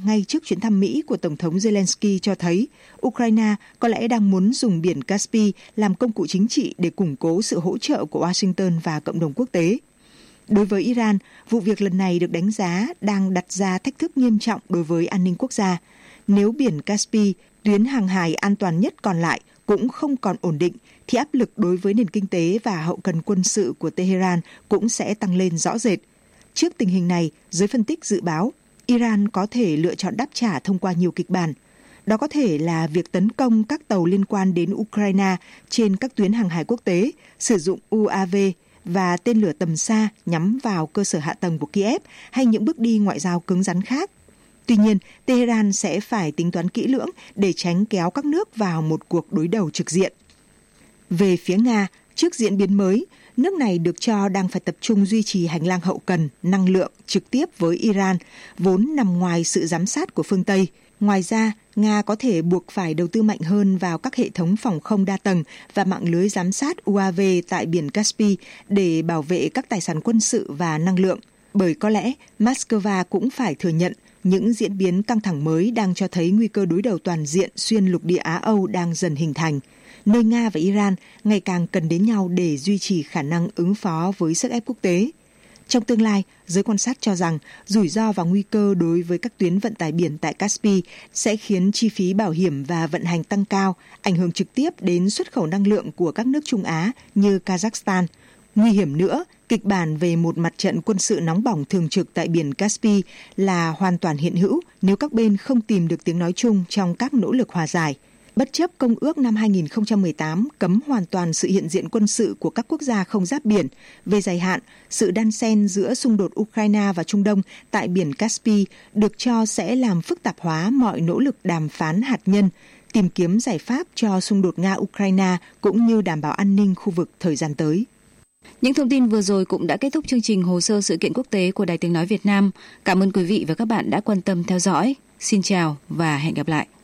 ngay trước chuyến thăm Mỹ của Tổng thống Zelensky cho thấy Ukraine có lẽ đang muốn dùng biển Caspi làm công cụ chính trị để củng cố sự hỗ trợ của Washington và cộng đồng quốc tế. Đối với Iran, vụ việc lần này được đánh giá đang đặt ra thách thức nghiêm trọng đối với an ninh quốc gia. Nếu biển Caspi, tuyến hàng hải an toàn nhất còn lại, cũng không còn ổn định, thì áp lực đối với nền kinh tế và hậu cần quân sự của Tehran cũng sẽ tăng lên rõ rệt. Trước tình hình này, giới phân tích dự báo Iran có thể lựa chọn đáp trả thông qua nhiều kịch bản. Đó có thể là việc tấn công các tàu liên quan đến Ukraine trên các tuyến hàng hải quốc tế, sử dụng UAV và tên lửa tầm xa nhắm vào cơ sở hạ tầng của Kiev hay những bước đi ngoại giao cứng rắn khác. Tuy nhiên, Tehran sẽ phải tính toán kỹ lưỡng để tránh kéo các nước vào một cuộc đối đầu trực diện. Về phía Nga, trước diễn biến mới, nước này được cho đang phải tập trung duy trì hành lang hậu cần, năng lượng trực tiếp với Iran, vốn nằm ngoài sự giám sát của phương Tây. Ngoài ra, Nga có thể buộc phải đầu tư mạnh hơn vào các hệ thống phòng không đa tầng và mạng lưới giám sát UAV tại biển Caspi để bảo vệ các tài sản quân sự và năng lượng. Bởi có lẽ Moscow cũng phải thừa nhận những diễn biến căng thẳng mới đang cho thấy nguy cơ đối đầu toàn diện xuyên lục địa Á-Âu đang dần hình thành, nơi Nga và Iran ngày càng cần đến nhau để duy trì khả năng ứng phó với sức ép quốc tế. Trong tương lai, giới quan sát cho rằng rủi ro và nguy cơ đối với các tuyến vận tải biển tại Caspi sẽ khiến chi phí bảo hiểm và vận hành tăng cao, ảnh hưởng trực tiếp đến xuất khẩu năng lượng của các nước Trung Á như Kazakhstan. Nguy hiểm nữa, kịch bản về một mặt trận quân sự nóng bỏng thường trực tại biển Caspi là hoàn toàn hiện hữu nếu các bên không tìm được tiếng nói chung trong các nỗ lực hòa giải. Bất chấp Công ước năm 2018 cấm hoàn toàn sự hiện diện quân sự của các quốc gia không giáp biển, về dài hạn, sự đan xen giữa xung đột Ukraine và Trung Đông tại biển Caspi được cho sẽ làm phức tạp hóa mọi nỗ lực đàm phán hạt nhân, tìm kiếm giải pháp cho xung đột Nga-Ukraine cũng như đảm bảo an ninh khu vực thời gian tới. Những thông tin vừa rồi cũng đã kết thúc chương trình Hồ sơ sự kiện quốc tế của Đài Tiếng nói Việt Nam. Cảm ơn quý vị và các bạn đã quan tâm theo dõi. Xin chào và hẹn gặp lại.